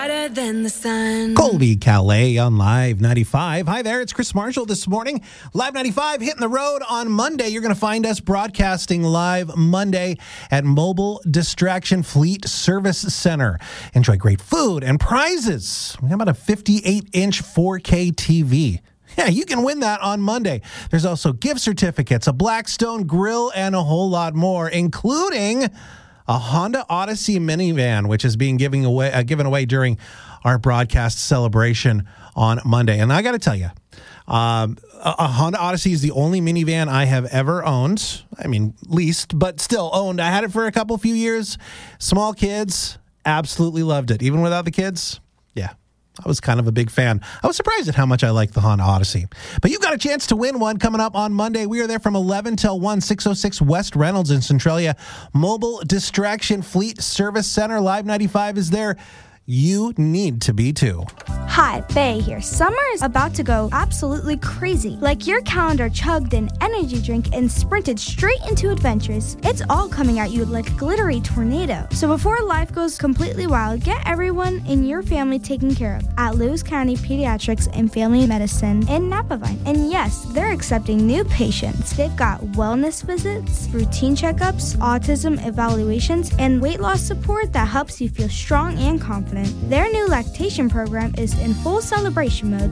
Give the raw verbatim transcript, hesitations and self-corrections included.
Hotter than the sun. Colby Calais on Live ninety-five. Hi there, it's Chris Marshall this morning. Live ninety-five hitting the road on Monday. You're going to find us broadcasting live Monday at Mobile Distraction Fleet Service Center. Enjoy great food and prizes. How about a fifty-eight inch four K T V? Yeah, you can win that on Monday. There's also gift certificates, a Blackstone grill, and a whole lot more, including a Honda Odyssey minivan, which is being given away, uh, given away during our broadcast celebration on Monday. And I got to tell you, um, a, a Honda Odyssey is the only minivan I have ever owned. I mean, leased, but still owned. I had it for a couple few years. Small kids, absolutely loved it. Even without the kids, yeah. I was kind of a big fan. I was surprised at how much I liked the Honda Odyssey. But you've got a chance to win one coming up on Monday. We are there from eleven till one, six oh six West Reynolds in Centralia. Mobile Distraction Fleet Service Center. Live ninety-five is there. You need to be too. Hi, Faye here. Summer is about to go absolutely crazy. Like your calendar chugged an energy drink and sprinted straight into adventures. It's all coming at you like a glittery tornado. So before life goes completely wild, get everyone in your family taken care of at Lewis County Pediatrics and Family Medicine in Napavine. And yes, they're accepting new patients. They've got wellness visits, routine checkups, autism evaluations, and weight loss support that helps you feel strong and confident. Their new lactation program is in full celebration mode